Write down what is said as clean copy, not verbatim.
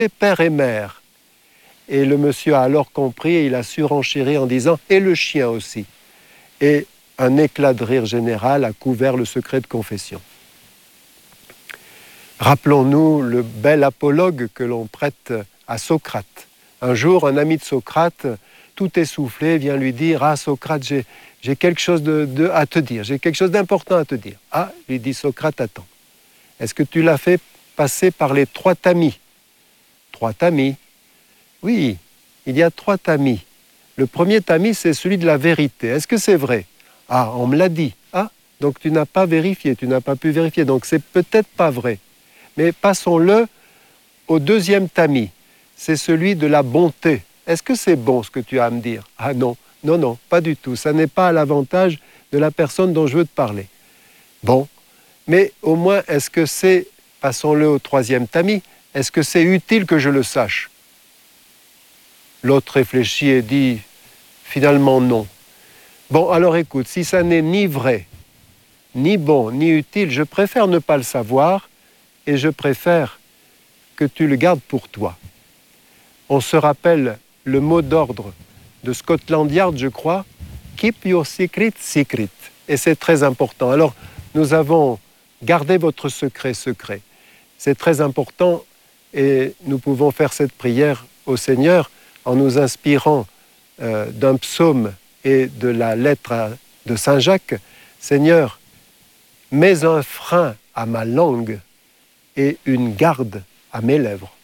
père et mère. Et le monsieur a alors compris et il a surenchéri en disant « et le chien aussi ». Et un éclat de rire général a couvert le secret de confession. Rappelons-nous le bel apologue que l'on prête à Socrate. Un jour, un ami de Socrate, tout essoufflé, vient lui dire « Ah, Socrate, j'ai quelque chose à te dire, j'ai quelque chose d'important à te dire. » Ah, lui dit Socrate, attends. Est-ce que tu l'as fait passer par les 3 tamis? 3 tamis? Oui, il y a 3 tamis. Le premier tamis, c'est celui de la vérité. Est-ce que c'est vrai? Ah, on me l'a dit. Ah, donc tu n'as pas vérifié, tu n'as pas pu vérifier, donc c'est peut-être pas vrai. Mais passons-le au deuxième tamis. C'est celui de la bonté. Est-ce que c'est bon ce que tu as à me dire? Ah non, non, non, pas du tout. Ça n'est pas à l'avantage de la personne dont je veux te parler. Bon, mais au moins, est-ce que c'est, passons-le au 3e tamis, est-ce que c'est utile que je le sache? L'autre réfléchit et dit, finalement non. Bon, alors écoute, si ça n'est ni vrai, ni bon, ni utile, je préfère ne pas le savoir et je préfère que tu le gardes pour toi. On se rappelle le mot d'ordre de Scotland Yard, je crois, « Keep your secret secret ». Et c'est très important. Alors, nous avons gardé votre secret secret. C'est très important et nous pouvons faire cette prière au Seigneur en nous inspirant d'un psaume et de la lettre de Saint Jacques. Seigneur, mets un frein à ma langue et une garde à mes lèvres.